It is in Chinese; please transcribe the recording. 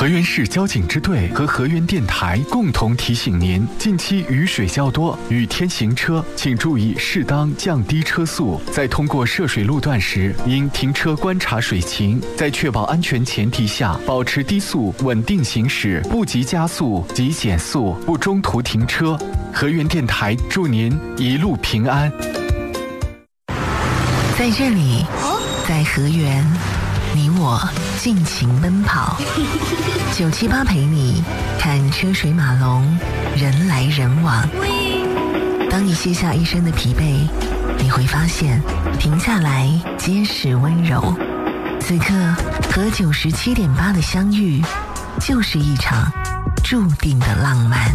河源市交警支队和河源电台共同提醒您：近期雨水较多，雨天行车请注意适当降低车速。在通过涉水路段时，应停车观察水情，在确保安全前提下，保持低速稳定行驶，不急加速及减速，不中途停车。河源电台祝您一路平安。 在这里，在河源，你我尽情奔跑。978陪你看车水马龙，人来人往。当你卸下一身的疲惫，你会发现停下来皆是温柔。此刻和97.8的相遇，就是一场注定的浪漫。